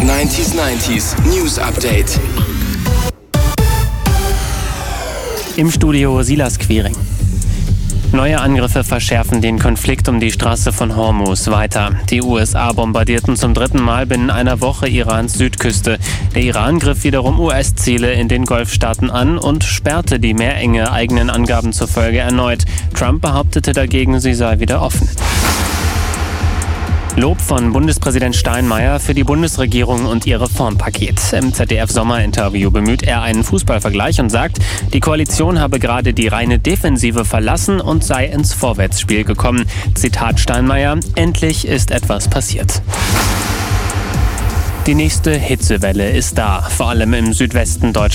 90s News Update. Im Studio Silas Quiring. Neue Angriffe verschärfen den Konflikt um die Straße von Hormuz weiter. Die USA bombardierten zum 3. Mal binnen einer Woche Irans Südküste. Der Iran griff wiederum US-Ziele in den Golfstaaten an und sperrte die Meerenge eigenen Angaben zufolge erneut. Trump behauptete dagegen, sie sei wieder offen. Lob von Bundespräsident Steinmeier für die Bundesregierung und ihr Reformpaket. Im ZDF-Sommerinterview bemüht er einen Fußballvergleich und sagt, die Koalition habe gerade die reine Defensive verlassen und sei ins Vorwärtsspiel gekommen. Zitat Steinmeier: Endlich ist etwas passiert. Die nächste Hitzewelle ist da, vor allem im Südwesten Deutschlands.